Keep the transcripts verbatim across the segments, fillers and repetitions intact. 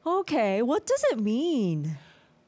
Okay, what does it mean?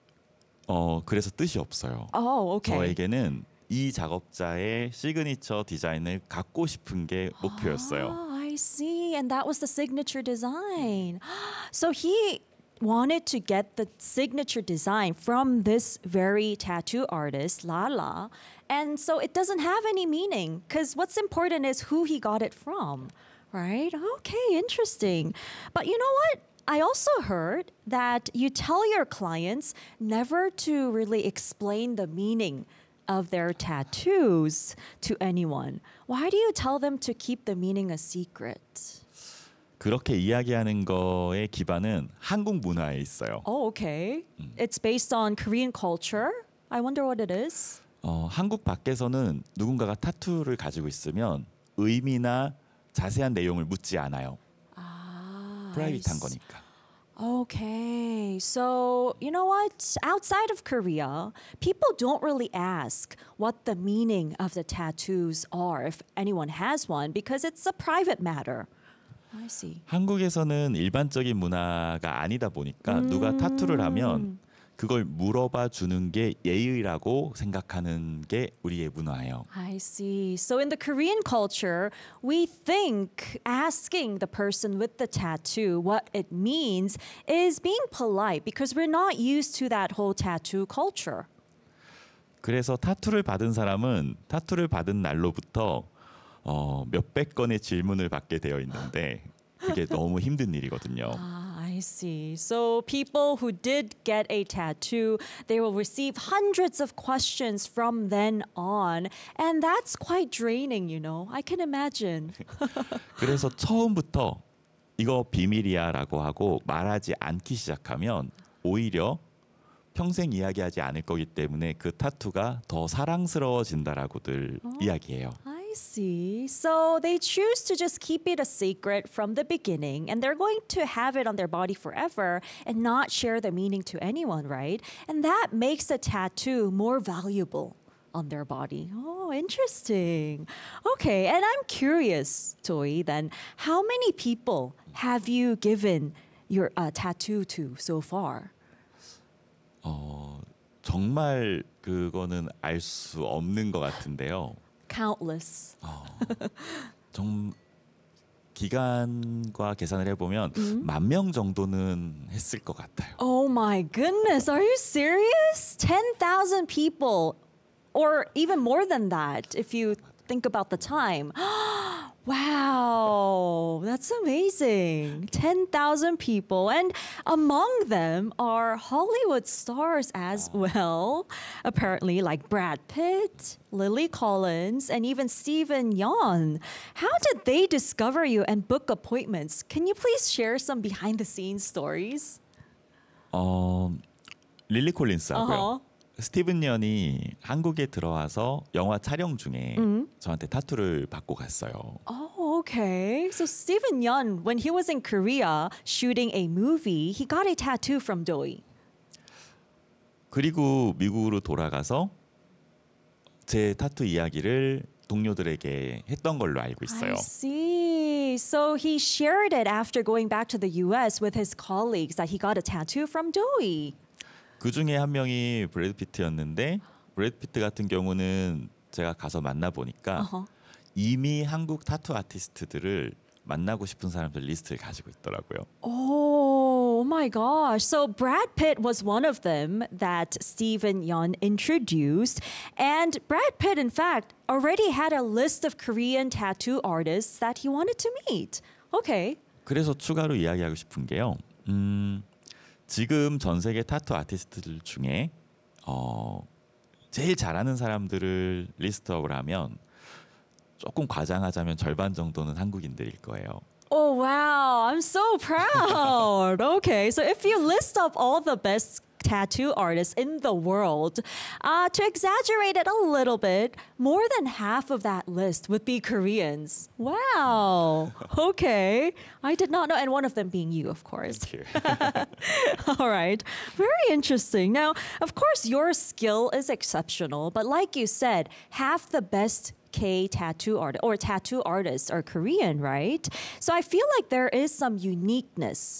어, 그래서 뜻이 없어요. Oh, okay. 저에게는 이 작업자의 시그니처 디자인을 갖고 싶은 게 목표였어요. Oh, I see. And that was the signature design. So he wanted to get the signature design from this very tattoo artist, Lala. And so it doesn't have any meaning because what's important is who he got it from, right? Okay, interesting. But you know what? I also heard that you tell your clients never to really explain the meaning of their tattoos to anyone. Why do you tell them to keep the meaning a secret? 그렇게 이야기하는 거의 기반은 한국 문화에 있어요. Oh, okay. It's based on Korean culture. I wonder what it is. 어, 한국 밖에서는 누군가가 타투를 가지고 있으면 의미나 자세한 내용을 묻지 않아요. Ah, 프라이빗한 거니까. Okay, so you know what? Outside of Korea, people don't really ask what the meaning of the tattoos are if anyone has one because it's a private matter. I see. 한국에서는 일반적인 문화가 아니다 보니까 누가 타투를 하면 그걸 물어봐 주는 게 예의라고 생각하는 게 우리의 문화예요. I see. So in the Korean culture, we think asking the person with the tattoo what it means is being polite because we're not used to that whole tattoo culture. 그래서 타투를 받은 사람은 타투를 받은 날로부터 어, 몇백 건의 질문을 받게 되어 있는데 그게 너무 힘든 일이거든요. Ah, I see. So people who did get a tattoo, they will receive hundreds of questions from then on. And that's quite draining, you know. I can imagine. 그래서 처음부터 이거 비밀이야라고 하고 말하지 않기 시작하면 오히려 평생 이야기하지 않을 거기 때문에 그 타투가 더 사랑스러워진다라고들 이야기해요. I see. So they choose to just keep it a secret from the beginning and they're going to have it on their body forever and not share the meaning to anyone, right? And that makes the tattoo more valuable on their body. Oh, interesting. Okay, and I'm curious, Toy, then how many people have you given your uh, tattoo to so far? 어, 정말 그거는 알 수 없는 것 같은데요. Countless. 어, 정 기간과 계산을 해보면 만 명 정도는 했을 것 같아요. Oh my goodness, are you serious? ten thousand people, or even more than that if you think about the time. Wow, that's amazing. ten thousand people. And among them are Hollywood stars as well, apparently, like Brad Pitt, Lily Collins, and even Steven Yeun. How did they discover you and book appointments? Can you please share some behind the scenes stories? 어, 릴리 콜린스하고요. Uh-huh. 스티븐 연이 한국에 들어와서 영화 촬영 중에 저한테 타투를 받고 갔어요. Oh, okay. So Steven Yeun, when he was in Korea shooting a movie, he got a tattoo from Doi. 그리고 미국으로 돌아가서 제 타투 이야기를 동료들에게 했던 걸로 알고 있어요. I see. So he shared it after going back to the U S with his colleagues that he got a tattoo from Doi. 그 중에 한 명이 브래드 피트였는데 브래드 피트 같은 경우는 제가 가서 만나 보니까 Uh-huh. 이미 한국 타투 아티스트들을 만나고 싶은 사람들 리스트를 가지고 있더라고요. Oh my gosh. So Brad Pitt was one of them that Steven Yeun introduced. And Brad Pitt, in fact, already had a list of Korean tattoo artists that he wanted to meet. Okay. 그래서 추가로 이야기하고 싶은 게요. 음, 지금 전 세계 타투 아티스트들 중에 어, 제일 잘하는 사람들을 리스트업을 하면 조금 과장하자면 절반 정도는 한국인들일 거예요. Oh, wow. I'm so proud. Okay. So if you list up all the best tattoo artists in the world, uh, to exaggerate it a little bit, more than half of that list would be Koreans. Wow. Okay. I did not know. And one of them being you, of course. Thank you. All right. Very interesting. Now, of course, your skill is exceptional, but like you said, half the best K tattoo art or tattoo artists are Korean, right? So I feel like there is some uniqueness